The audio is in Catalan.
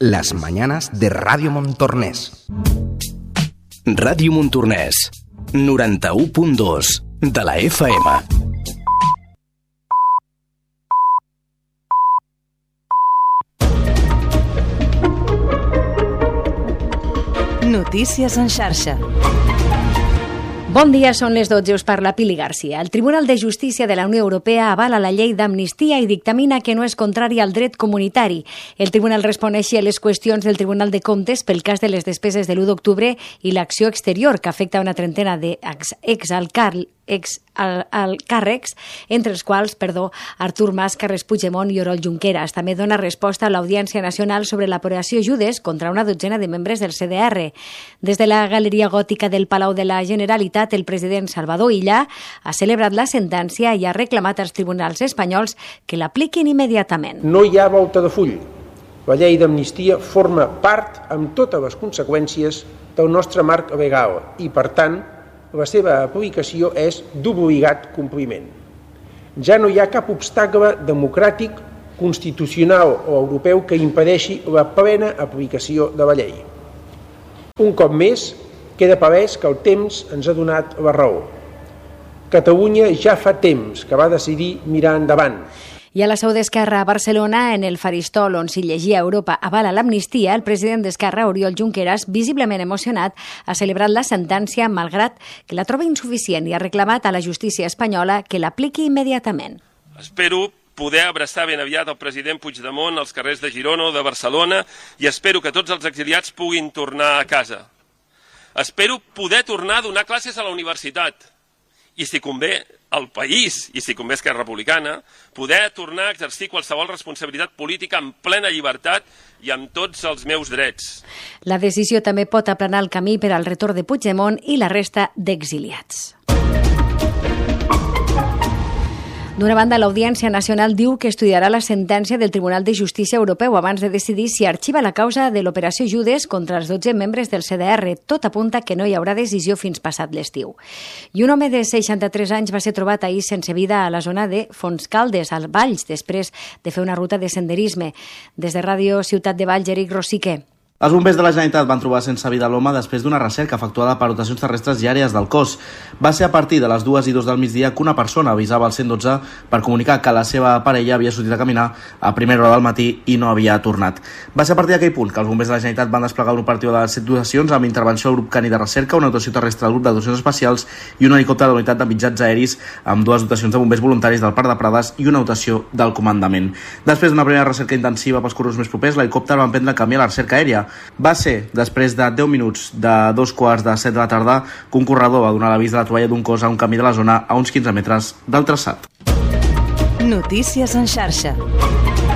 Las mañanas de Radio Montornès. Ràdio Montornès, 91.2 de la FM. Notícies en xarxa. Bon dia, són les 12, us parla Pili Garcia. El Tribunal de Justícia de la Unió Europea avala la llei d'amnistia i dictamina que no és contrària al dret comunitari. El Tribunal respon així a les qüestions del Tribunal de Comptes pel cas de les despeses de l'1 d'octubre i l'acció exterior que afecta una trentena càrrecs, entre els quals, Artur Mas, Carles Puigdemont i Oriol Junqueras. També dona resposta a l'Audiència Nacional sobre l'operació Judes contra una dotzena de membres del CDR. Des de la Galeria Gòtica del Palau de la Generalitat, el president Salvador Illa ha celebrat la sentència i ha reclamat als tribunals espanyols que l'apliquin immediatament. No hi ha volta de full. La llei d'amnistia forma part, amb totes les conseqüències, del nostre marc legal i, per tant, la seva aplicació és d'obligat compliment. Ja no hi ha cap obstacle democràtic, constitucional o europeu que impedeixi la plena aplicació de la llei. Un cop més, queda palès que el temps ens ha donat la raó. Catalunya ja fa temps que va decidir mirar endavant. I a la seu d'Esquerra a Barcelona, en el faristol on s'hi llegia Europa avala l'amnistia, el president d'Esquerra, Oriol Junqueras, visiblement emocionat, ha celebrat la sentència malgrat que la troba insuficient i ha reclamat a la justícia espanyola que l'apliqui immediatament. Espero poder abraçar ben aviat el president Puigdemont als carrers de Girona o de Barcelona i espero que tots els exiliats puguin tornar a casa. Espero poder tornar a donar classes a la universitat i, si convé, al país, i si convé Esquerra Republicana, poder tornar a exercir qualsevol responsabilitat política amb plena llibertat i amb tots els meus drets. La decisió també pot aplanar el camí per al retorn de Puigdemont i la resta d'exiliats. D'una banda, l'Audiència Nacional diu que estudiarà la sentència del Tribunal de Justícia Europeu abans de decidir si arxiva la causa de l'operació Judes contra els 12 membres del CDR. Tot apunta que no hi haurà decisió fins passat l'estiu. I un home de 63 anys va ser trobat ahir sense vida a la zona de Fontscaldes, als Valls, després de fer una ruta de senderisme. Des de Ràdio Ciutat de Valls, Eric Rosique. Els bombers de la Generalitat van trobar sense vida l'home després d'una recerca efectuada per dotacions terrestres i àrees del cos. Va ser a partir de les 2:02 del migdia que una persona avisava al 112 per comunicar que la seva parella havia sortit a caminar a primera hora del matí i no havia tornat. Va ser a partir d'aquell punt que els bombers de la Generalitat van desplegar un operatiu de 7 dotacions amb intervenció del grup cani de recerca, una dotació terrestre del grup de dotacions especials i un helicòpter de la unitat de mitjans aeris amb 2 dotacions de bombers voluntaris del Parc de Prades i una dotació del comandament. Després d'una primera recerca intensiva pels corredors més propers, l'helicòpter va emprendre el camí a la recerca aèria. Va ser, després de 10 minuts de 2:15 de la tarda, que un corredor va donar l'avís de la troballa d'un cos a un camí de la zona a uns 15 metres del traçat. Notícies en xarxa.